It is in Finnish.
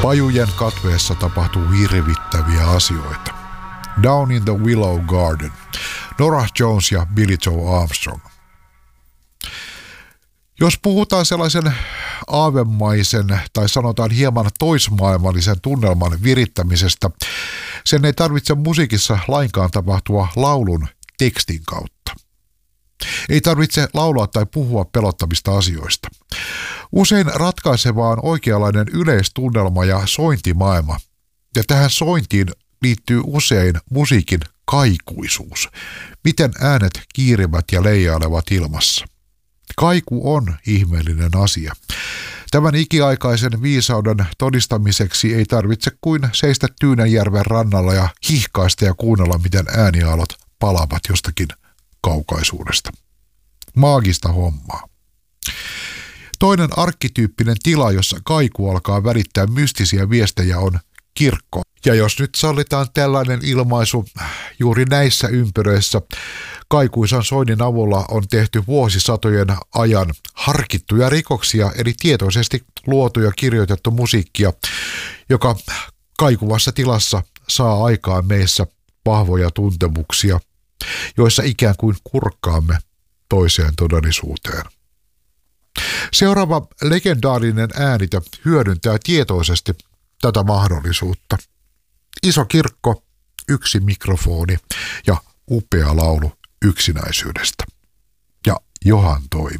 Pajujen katveessa tapahtuu hirvittäviä asioita. Down in the Willow Garden. Norah Jones ja Billie Joe Armstrong. Jos puhutaan sellaisen aavemaisen tai sanotaan hieman toismaailmallisen tunnelman virittämisestä, sen ei tarvitse musiikissa lainkaan tapahtua laulun tekstin kautta. Ei tarvitse laulaa tai puhua pelottavista asioista. Usein ratkaisevaa on oikeanlainen yleistunnelma ja sointimaailma, ja tähän sointiin liittyy usein musiikin kaikuisuus, miten äänet kiirivät ja leijailevat ilmassa. Kaiku on ihmeellinen asia. Tämän ikiaikaisen viisauden todistamiseksi ei tarvitse kuin seistä Tyynenjärven rannalla ja hihkaista ja kuunnella, miten ääniaallot palaavat jostakin kaukaisuudesta. Maagista hommaa. Toinen arkkityyppinen tila, jossa kaiku alkaa välittää mystisiä viestejä, on kirkko. Ja jos nyt sallitaan tällainen ilmaisu, juuri näissä ympyröissä kaikuisan soinnin avulla on tehty vuosisatojen ajan harkittuja rikoksia, eli tietoisesti luotu ja kirjoitettu musiikkia, joka kaikuvassa tilassa saa aikaan meissä vahvoja tuntemuksia, joissa ikään kuin kurkkaamme toiseen todellisuuteen. Seuraava legendaarinen äänitö hyödyntää tietoisesti tätä mahdollisuutta. Iso kirkko, yksi mikrofoni ja upea laulu yksinäisyydestä. Ja Johan toimi.